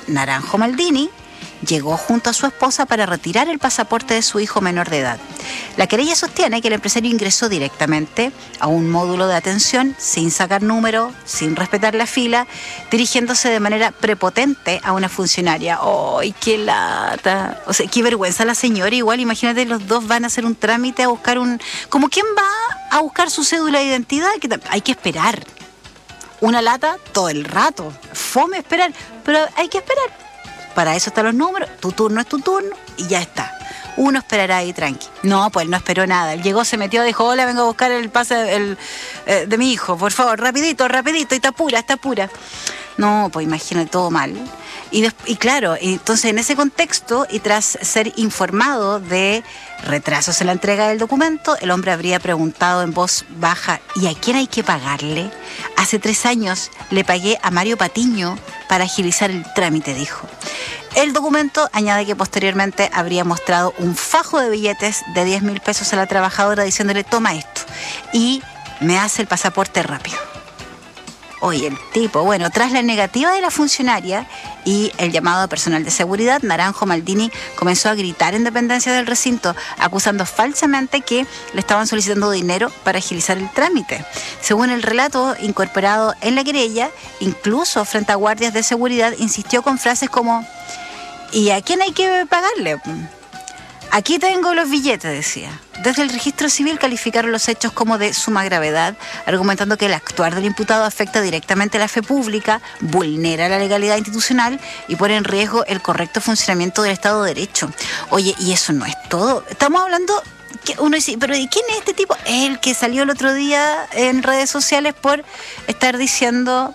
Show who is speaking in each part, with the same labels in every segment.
Speaker 1: Naranjo Maldini llegó junto a su esposa para retirar el pasaporte de su hijo menor de edad. La querella sostiene que el empresario ingresó directamente a un módulo de atención sin sacar número, sin respetar la fila, dirigiéndose de manera prepotente a una funcionaria. ¡Ay, qué lata! O sea, qué vergüenza la señora. Igual, imagínate, los dos van a hacer un trámite a buscar ¿Como quién va a buscar su cédula de identidad? Hay que esperar. Una lata todo el rato. Fome esperar, pero hay que esperar. Para eso están los números, tu turno es tu turno y ya está. Uno esperará ahí tranqui. No, pues él no esperó nada. Él llegó, se metió, dijo, hola, vengo a buscar el pase de mi hijo, por favor, rapidito, y está pura. No, pues imagínate, todo mal. Y claro, entonces en ese contexto y tras ser informado de retrasos en la entrega del documento, el hombre habría preguntado en voz baja, ¿y a quién hay que pagarle? Hace 3 años le pagué a Mario Patiño para agilizar el trámite, dijo. El documento añade que posteriormente habría mostrado un fajo de billetes de 10.000 pesos a la trabajadora diciéndole, toma esto y me hace el pasaporte rápido. Oye, el tipo, bueno, tras la negativa de la funcionaria y el llamado de personal de seguridad, Naranjo Maldini comenzó a gritar en dependencia del recinto, acusando falsamente que le estaban solicitando dinero para agilizar el trámite. Según el relato incorporado en la querella, incluso frente a guardias de seguridad, insistió con frases como, ¿y a quién hay que pagarle? Aquí tengo los billetes, decía. Desde el registro civil calificaron los hechos como de suma gravedad, argumentando que el actuar del imputado afecta directamente a la fe pública, vulnera la legalidad institucional y pone en riesgo el correcto funcionamiento del Estado de Derecho. Oye, y eso no es todo. Estamos hablando, uno dice, pero ¿y quién es este tipo? Es el que salió el otro día en redes sociales por estar diciendo...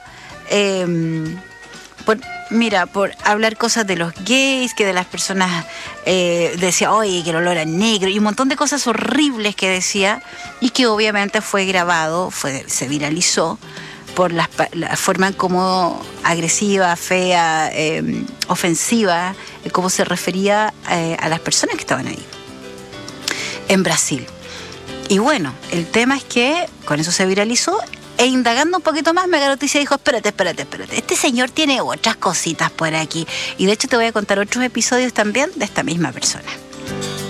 Speaker 1: por hablar cosas de los gays, que de las personas decía, oye, que el olor a negro, y un montón de cosas horribles que decía, y que obviamente fue grabado, se viralizó por la forma en como agresiva, fea, ofensiva, cómo se refería a las personas que estaban ahí, en Brasil. Y bueno, el tema es que con eso se viralizó. E indagando un poquito más, Mega Noticias dijo, espérate. Este señor tiene otras cositas por aquí. Y de hecho te voy a contar otros episodios también de esta misma persona.